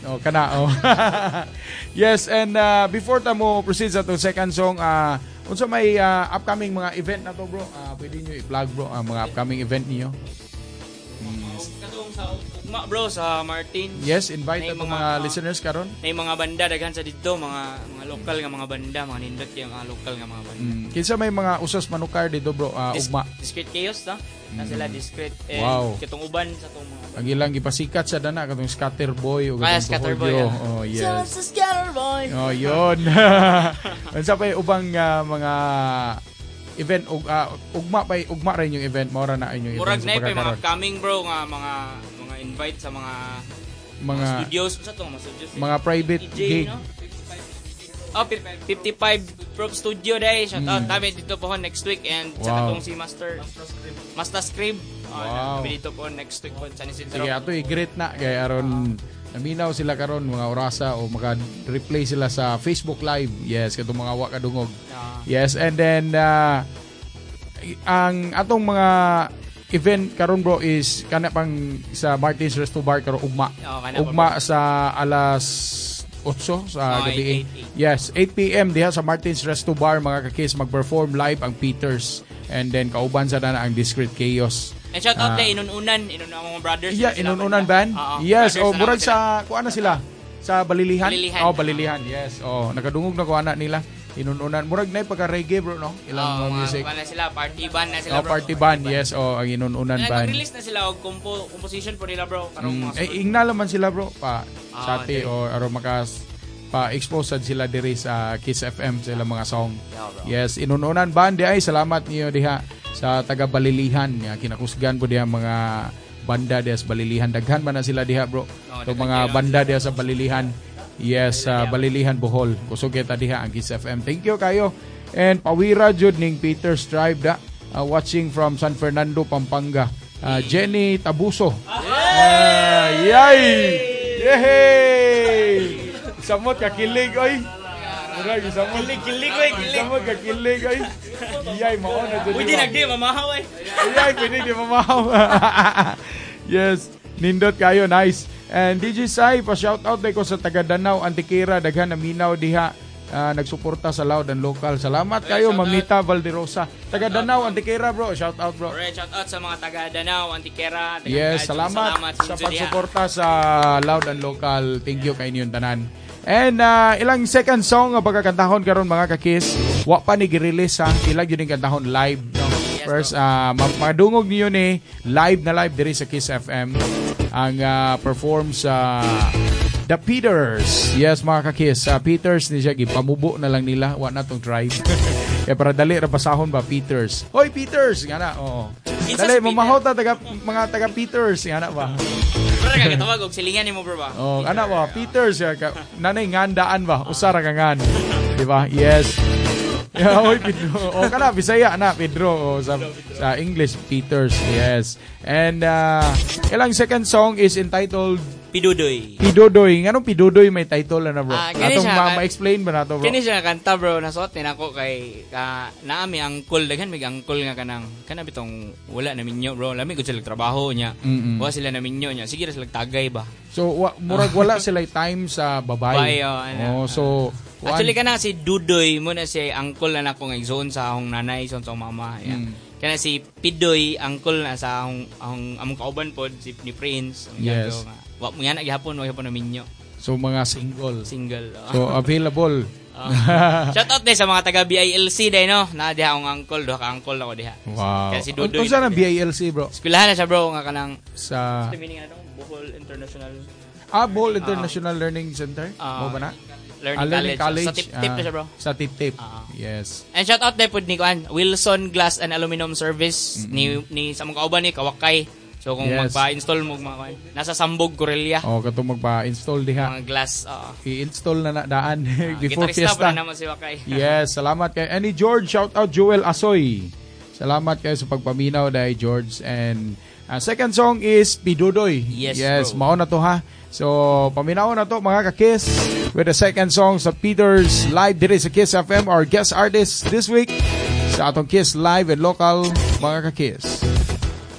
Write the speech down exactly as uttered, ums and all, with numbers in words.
Oh, kana oh. Yes, and uh, before ta mo proceed sa to second song, uh, unsa may uh, upcoming mga event na to, bro? Uh, pwede niyo i-plug, bro, ang uh, mga upcoming event niyo. Hmm. Katong sa ugma, bro, sa Martin. Yes, invite ang mga, mga uh, listeners karon. May mga banda daghan sa didto, mga mga local nga mga banda, mga nindot yung mga local nga mga banda. Mm. Kinsa may mga usas manukar dito, bro, uh, Dis- ugma. Discreet Chaos, no? Na sila discreet and wow. kitong uban sa tong mga ang ilang gipasikat sa dana katong Scatter Boy o katong Scatter Boy. Yeah. Oh, yes. Just Scatter Boy. Oh, yun. Unsa pa ubang uh, mga event ug uh, ugma pa ugma rin yung event mo ra na inyong event. Murag na pa mga coming, bro, nga mga mga invite sa mga mga, mga studios sa to, mga studios. Mga private D J, gig. No? Oh, fifty-five Prop Studio day. Shout out. Mm. Kami dito po next week. And wow. Tsaka tong si Master Master Scrib. Oh, wow. Kami dito po next week po sa Isidro. Sige, ato i-greet na. Kaya aron naminaw sila karon mga orasa o maka-replay sila sa Facebook Live. Yes, katong mga wakadungog. Uh, yes, and then uh, ang atong mga event karon, bro, is kana pang sa Martin's Resto Bar karon ugma. Oh, ugma ba, sa alas eight sa oh, gabi. eight, eight. Yes, eight p.m. diha sa Martin's Resto Bar, mga kakis, mag-perform live ang Peters. And then kauban sa dana ang Discreet Chaos. And shout out uh, kay Inununan, Inununan mga brothers. Yeah, Inununan band. Uh, yes, oh, murag sa kuan na sila sa Balilihan. Balilihan. Oh, Balilihan. Yes. Oh, nakadungog na kuan na nila. Inununan. Murag na pagka reggae, bro, no? Ilang oh, music. Oh, na sila, party band na sila, oh, bro. Party band, yes. Oh, ang Inununan band. Nag-release na sila og compo- composition po nila, bro. Mm, eh, ingna naman sila, bro, pa oh, sati o aro makas pa-expose sila diri sa Kiss F M sa ilang mga song. Yeah, yes, Inununan band di ay salamat niyo diha sa taga Balilihan. Ya, kinakusgan po diha mga banda diha sa Balilihan. Daghan man na sila diha, bro. Oh, so mga banda diha sa Balilihan. Yes, sa uh, Balilihan Bohol. Kusog kita diha ang Kiss F M. Thank you kayo. And pawira jud ning Peter's Tribe da uh, watching from San Fernando, Pampanga. Uh, Jenny Tabuso. Uh, yay! Yay! Samot ka kilig, oy. Murag samot kilig, oy, kilig. Samot ka kilig, oy. Iyay mao na jud. Pwede nagdi mamahaw, oy. Iyay pwede di mamahaw. Yes, nindot kayo, nice. And D J Sai, pa shout out day ko sa taga Danau, Antiquera, daghan na minaw diha. Uh, nagsuporta sa Loud and Local. Salamat kayo, Mamita Valderosa. Taga Danau, Antiquera, bro. Shout out, bro. Alright, shout out sa mga taga Danau, Antiquera. Yes, salamat, salamat sa pagsuporta sa Loud and Local. Thank you kay ninyong tanan. And uh, ilang second song nga pagkakantahon karon, mga kakis. Wa pa ni gi-release, ha. Ilang yun yung kantahon live, no? Yes, first, uh, madungog niyo ni live na live diri sa Kiss F M. Ang uh, perform sa The Peters. Yes, mga kakis. Uh, Peters ni siya, pamubo na lang nila. Wa na tong tribe. Kaya para dali, rabasahon ba, Peters. Hoy, Peters! Nga na, oo. Dali, mamahot na taga, mga taga Peters. Nga na ba? Pero kagitawag, og silingan ni mo, bro ba? Oo, nga na ba, Peters. Ka, nanay, ngandaan ba? Usara ka ngan. Diba? Yes. Yeah, hoy, Pedro. O, ka na, Bisaya na, Pedro. O, sa, sa English, Peters. Yes. And, uh, ilang second song is entitled Pidudoy. Pidudoy. Anong Pidudoy may title na, bro? Ah, atong siya, ma- ma-explain ba na to, bro? Kini siya kanta, bro. Nasuot din ako kay ka, naami angkol. Daghan may angkol nga kanang kana bitong wala na minyo, bro. Lami ko sila trabaho niya. Mm-mm. Wala sila na minyo niya. Sige ra sila tagay ba. So, wa, murag wala sila time sa babae. Babae, oh, ano, oh, so, uh, actually kana si Dudoy mo na si angkol na nako nga igsoon sa akong nanay, igsoon sa akong mama. Yan. Mm. Kana si Pidoy, angkol na sa akong akong among kauban pod si ni Prince. Yes. Nga, wa mo yan gihapon, wa gihapon na minyo. So, mga single. Single. Oh. So, available. Uh, shout out din sa mga taga B I L C day, no? Na diha akong uncle, duha ka uncle ako diha. Wow. Kasi si Dudoy. Kung saan ang B I L C, bro? Eskwelahan na siya, bro, nga kanang sa sa meaning ano, Bohol International. Ah, Bohol International uh, Learning Center. Uh, mo ba na? Learning, ah, learning College. college. Sa tip-tip uh, na siya, bro. Sa tip-tip. Uh, yes. And shout out din po ni Kuan, Wilson Glass and Aluminum Service. Mm-hmm. Ni ni sa mga kauban ni Kawakay. So kung yes. magpa-install mo mga kuan, nasa Sambog, Corelia. Oh, katong magpa-install diha. Mga glass, uh, i-install na, na daan uh, before fiesta. fiesta. Naman si Wakay. Yes, salamat kay Annie George. Shout out Joel Asoy. Salamat kayo sa pagpaminaw dahil George. And uh, second song is Pidudoy. Yes, yes bro. Mao na to, ha. So, paminaw na to, mga ka-Kiss, with the second song sa Peters live diri sa Kiss F M. Our guest artist this week sa atong Kiss Live and Local, mga ka-Kiss.